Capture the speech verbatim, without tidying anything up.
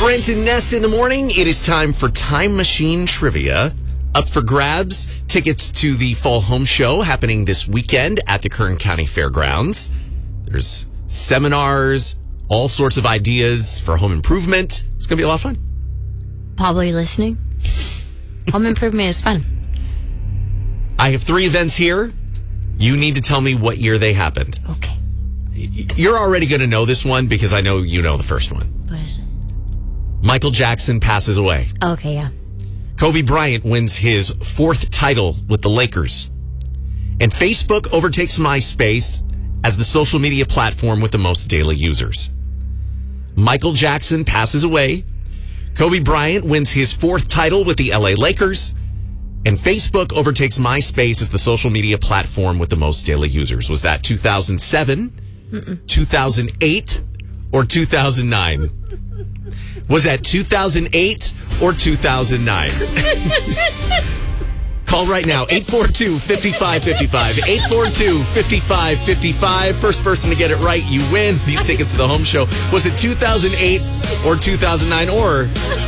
Brent and Ness in the morning. It is time for Time Machine Trivia. Up for grabs, tickets to the Fall Home Show happening this weekend at the Kern County Fairgrounds. There's seminars, all sorts of ideas for home improvement. It's going to be a lot of fun. Probably listening. Home improvement is fun. I have three events here. You need to tell me what year they happened. Okay. You're already going to know this one because I know you know the first one. What is it? Michael Jackson passes away. Okay, yeah. Kobe Bryant wins his fourth title with the Lakers. And Facebook overtakes MySpace as the social media platform with the most daily users. Michael Jackson passes away. Kobe Bryant wins his fourth title with the L A Lakers. And Facebook overtakes MySpace as the social media platform with the most daily users. Was that two thousand seven, Mm-mm. two thousand eight, or two thousand nine? Was that two thousand eight or two thousand nine? Call right now, eight four two, five five five five, eight four two, five five five five. First person to get it right, you win these tickets to the home show. Was it two thousand eight or two thousand nine or...